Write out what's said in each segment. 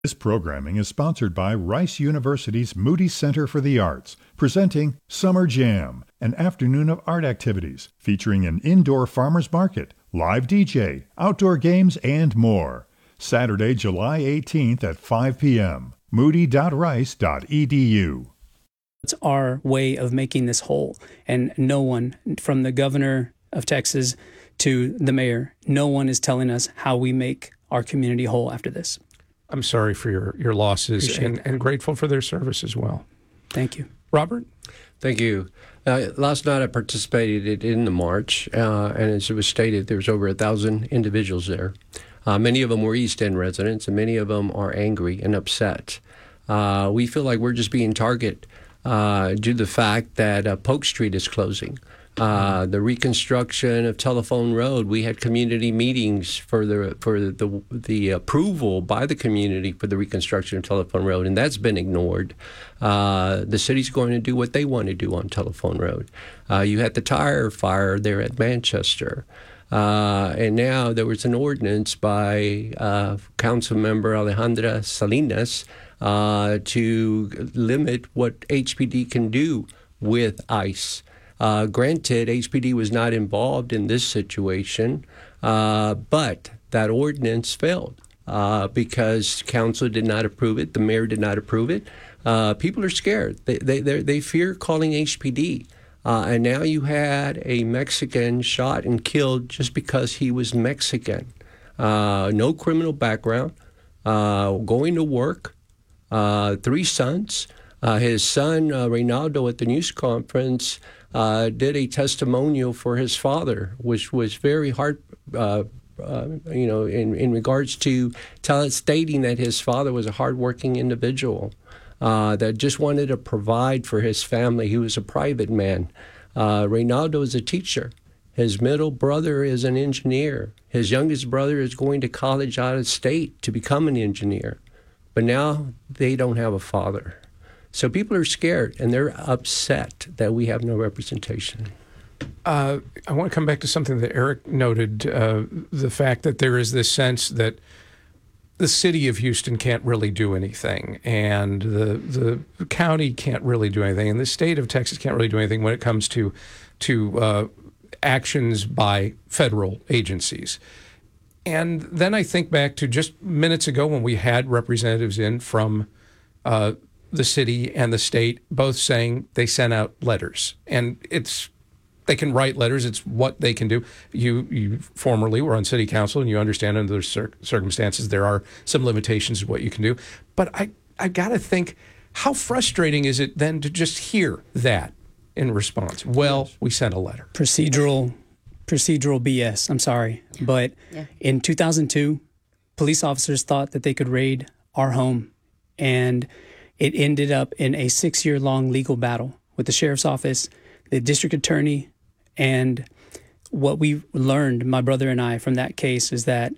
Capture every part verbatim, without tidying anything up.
This programming is sponsored by Rice University's Moody Center for the Arts, presenting Summer Jam, an afternoon of art activities featuring an indoor farmers market, live D J, outdoor games, and more. Saturday, July eighteenth at five p.m. moody dot rice dot e d u. It's our way of making this whole, and no one, from the governor of Texas to the mayor, no one is telling us how we make our community whole after this. I'm sorry for your, your losses and, and grateful for their service as well. Thank you. Robert? Thank you. Uh, last night I participated in the march, uh, and as it was stated, there was over a thousand individuals there. Uh, many of them were East End residents, and many of them are angry and upset. Uh, we feel like we're just being targeted uh, due to the fact that uh, Polk Street is closing. Uh, the reconstruction of Telephone Road, we had community meetings for the for the, the the approval by the community for the reconstruction of Telephone Road, and that's been ignored. Uh, the city's going to do what they want to do on Telephone Road. Uh, you had the tire fire there at Manchester. Uh, and now there was an ordinance by uh, Council Member Alejandra Salinas uh, to limit what H P D can do with ICE. Uh, granted, H P D was not involved in this situation, uh, but that ordinance failed uh, because council did not approve it. The mayor did not approve it. Uh, people are scared. They they they fear calling H P D. Uh, and now you had a Mexican shot and killed just because he was Mexican. Uh, no criminal background, uh, going to work, uh, three sons. Uh, his son, uh, Reynaldo, at the news conference, uh, did a testimonial for his father, which was very hard, uh, uh, you know, in, in regards to tell, stating that his father was a hardworking individual uh, that just wanted to provide for his family. He was a private man. Uh, Reynaldo is a teacher. His middle brother is an engineer. His youngest brother is going to college out of state to become an engineer. But now they don't have a father. So people are scared, and they're upset that we have no representation. Uh, I want to come back to something that Eric noted, uh, the fact that there is this sense that the city of Houston can't really do anything, and the the county can't really do anything, and the state of Texas can't really do anything when it comes to, to uh, actions by federal agencies. And then I think back to just minutes ago when we had representatives in from uh, the city and the state, both saying they sent out letters, and it's they can write letters. It's what they can do. You you formerly were on city council, and you understand under those cir- circumstances there are some limitations to what you can do. But I I got to think, how frustrating is it then to just hear that in response? Well, we sent a letter. Procedural procedural B S. I'm sorry, but yeah. In two thousand two, police officers thought that they could raid our home, and it ended up in a six-year-long legal battle with the sheriff's office, the district attorney, and what we learned, my brother and I, from that case is that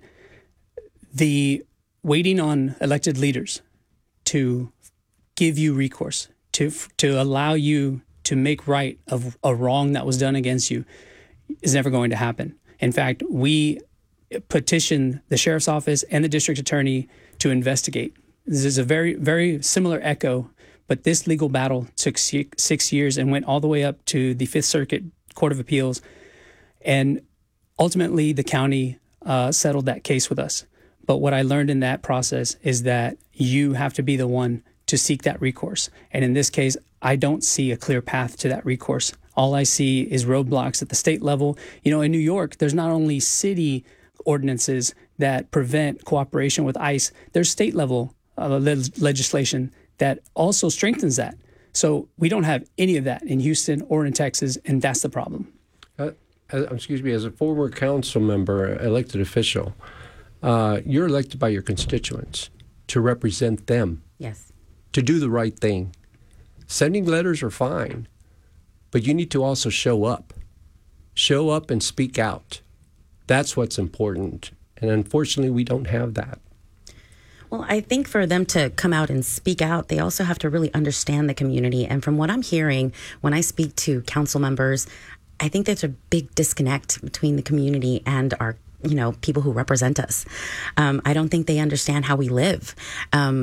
the waiting on elected leaders to give you recourse, to to allow you to make right of a wrong that was done against you is never going to happen. In fact, we petitioned the sheriff's office and the district attorney to investigate. This is a very, very similar echo, but this legal battle took six years and went all the way up to the Fifth Circuit Court of Appeals. And ultimately, the county uh, settled that case with us. But what I learned in that process is that you have to be the one to seek that recourse. And in this case, I don't see a clear path to that recourse. All I see is roadblocks at the state level. You know, in New York, there's not only city ordinances that prevent cooperation with ICE, there's state level Uh, le- legislation that also strengthens that. So we don't have any of that in Houston or in Texas, and that's the problem. Uh, uh, excuse me, as a former council member, elected official, uh, you're elected by your constituents to represent them. Yes. To do the right thing. Sending letters are fine, but you need to also show up. Show up and speak out. That's what's important. And unfortunately, we don't have that. Well, I think for them to come out and speak out, they also have to really understand the community. And from what I'm hearing, when I speak to council members, I think there's a big disconnect between the community and our you know, people who represent us. Um, I don't think they understand how we live. Um,